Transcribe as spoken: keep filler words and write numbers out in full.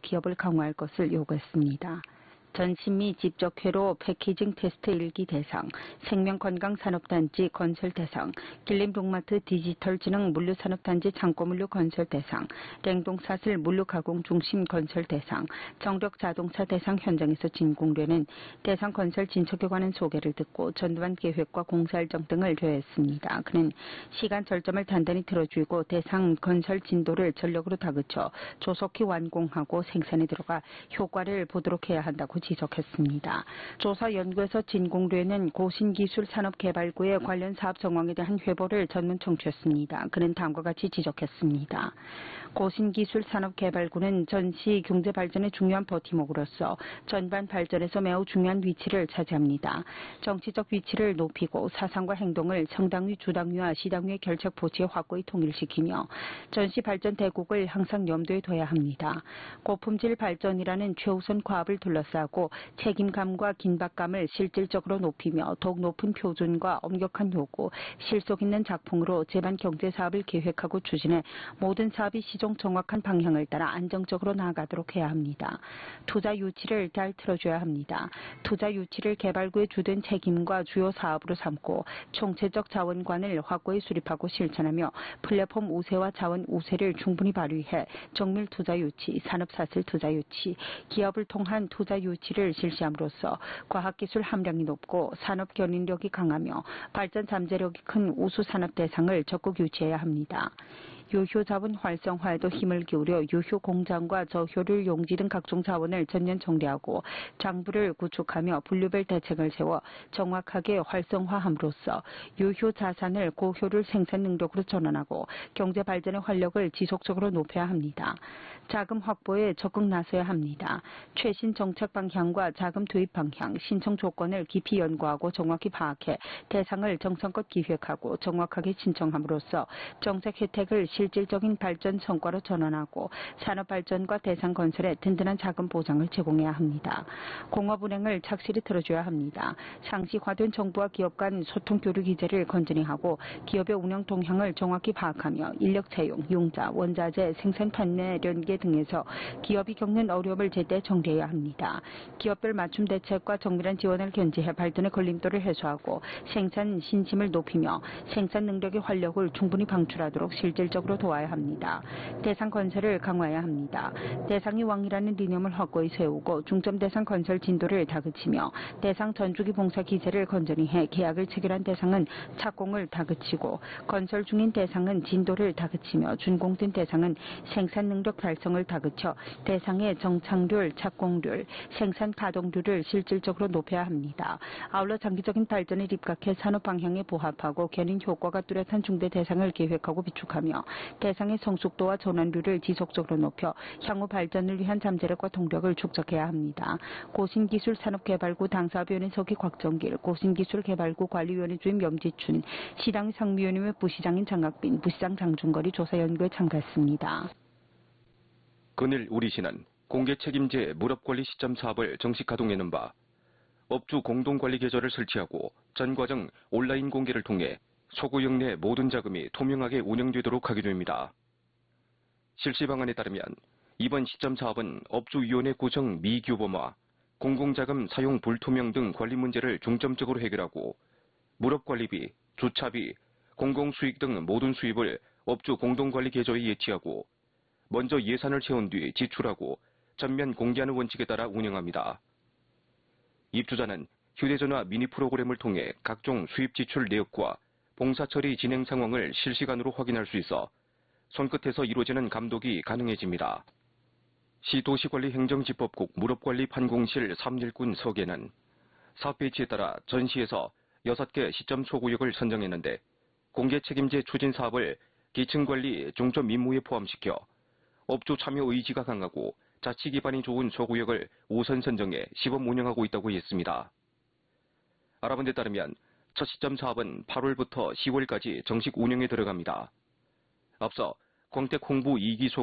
기업을 강화할 것을 요구했습니다. 전시 및 집적회로 패키징 테스트 일기 대상, 생명건강산업단지 건설 대상, 길림룩마트 디지털진흥 물류산업단지 창고물류 건설 대상, 냉동사슬 물류가공 중심 건설 대상, 정력자동차 대상 현장에서 진공되는 대상 건설 진척에 관한 소개를 듣고 전두환 계획과 공사 일정 등을 조회했습니다. 그는 시간 절점을 단단히 틀어주고 대상 건설 진도를 전력으로 다그쳐 조속히 완공하고 생산에 들어가 효과를 보도록 해야 한다고 지적했습니다. 조사 연구에서 진공되는 고신기술산업개발구의 관련 사업 정황에 대한 회보를 전문 청취했습니다. 그는 다음과 같이 지적했습니다. 고신기술산업개발구는 전시 경제발전의 중요한 버팀목으로서 전반 발전에서 매우 중요한 위치를 차지합니다. 정치적 위치를 높이고 사상과 행동을 성당위, 주당위와 시당위의 결책 보치에 확고히 통일시키며 전시 발전 대국을 항상 염두에 둬야 합니다. 고품질 발전이라는 최우선 과업을 둘러싸고 책임감과 긴박감을 실질적으로 높이며 더욱 높은 표준과 엄격한 요구, 실속 있는 작품으로 제반 경제사업을 계획하고 추진해 모든 사업이 시종 정확한 방향을 따라 안정적으로 나아가도록 해야 합니다. 투자 유치를 잘 틀어줘야 합니다. 투자 유치를 개발구의 주된 책임과 주요 사업으로 삼고 총체적 자원관을 확고히 수립하고 실천하며 플랫폼 우세와 자원 우세를 충분히 발휘해 정밀 투자 유치, 산업사슬 투자 유치, 기업을 통한 투자 유치 를 실시함으로써 과학기술 함량이 높고 산업 견인력이 강하며 발전 잠재력이 큰 우수 산업 대상을 적극 유치해야 합니다. 유효 자원 활성화에도 힘을 기울여 유효 공장과 저효율 용지 등 각종 자원을 전면 정리하고 장부를 구축하며 분류별 대책을 세워 정확하게 활성화함으로써 유효 자산을 고효율 생산 능력으로 전환하고 경제 발전의 활력을 지속적으로 높여야 합니다. 자금 확보에 적극 나서야 합니다. 최신 정책 방향과 자금 투입 방향, 신청 조건을 깊이 연구하고 정확히 파악해 대상을 정성껏 기획하고 정확하게 신청함으로써 정책 혜택을 실질적인 발전 성과로 전환하고 산업 발전과 대상 건설에 든든한 자금 보장을 제공해야 합니다. 공업은행을 착실히 틀어줘야 합니다. 상시화된 정부와 기업 간 소통 교류 기제를 건전히 하고 기업의 운영 동향을 정확히 파악하며 인력 채용, 융자, 원자재, 생산 판매 연계 등에서 기업이 겪는 어려움을 제때 정리해야 합니다. 기업별 맞춤 대책과 정밀한 지원을 견지해 발전의 걸림돌을 해소하고 생산 신심을 높이며 생산 능력의 활력을 충분히 방출하도록 실질적으로 도와야 합니다. 대상 건설을 강화해야 합니다. 대상이 왕이라는 이념을 확고히 세우고 중점 대상 건설 진도를 다그치며 대상 전주기 봉사 기제를 건전히 해 계약을 체결한 대상은 착공을 다그치고 건설 중인 대상은 진도를 다그치며 준공된 대상은 생산 능력 달성을 다그쳐 대상의 정착률, 착공률, 생산 가동률을 실질적으로 높여야 합니다. 아울러 장기적인 발전에 입각해 산업 방향에 부합하고 견인 효과가 뚜렷한 중대 대상을 계획하고 비축하며 대상의 성숙도와 전환률을 지속적으로 높여 향후 발전을 위한 잠재력과 동력을 축적해야 합니다. 고신기술산업개발구 당사위원회 서기 곽정길, 고신기술개발구 관리위원회 주임 염지춘, 시당 상무위원회 부시장인 장학빈, 부시장 장준거리 조사연구에 참가했습니다. 그늘 우리시는 공개 책임제 무렵관리 시점 사업을 정식 가동하는 바 업주 공동관리 계좌를 설치하고 전 과정 온라인 공개를 통해 소구역 내 모든 자금이 투명하게 운영되도록 하게 됩니다. 실시 방안에 따르면 이번 시점 사업은 업주위원회 구성 미규범화, 공공자금 사용 불투명 등 관리 문제를 중점적으로 해결하고 무렵관리비, 주차비, 공공수익 등 모든 수입을 업주 공동관리 계좌에 예치하고 먼저 예산을 채운 뒤 지출하고 전면 공개하는 원칙에 따라 운영합니다. 입주자는 휴대전화 미니 프로그램을 통해 각종 수입 지출 내역과 봉사 처리 진행 상황을 실시간으로 확인할 수 있어 손끝에서 이루어지는 감독이 가능해집니다. 시도시관리행정지법국 무렵관리 판공실 삼일군 서계는 사업 배치에 따라 전시에서 여섯 개 시점 소구역을 선정했는데 공개 책임제 추진 사업을 기층관리 중점 임무에 포함시켜 업주 참여 의지가 강하고 자치 기반이 좋은 소구역을 우선 선정해 시범 운영하고 있다고 했습니다. 알아본 데 따르면 첫 시점 사업은 팔월부터 시월까지 정식 운영에 들어갑니다. 앞서 광택 홍보 이 기 소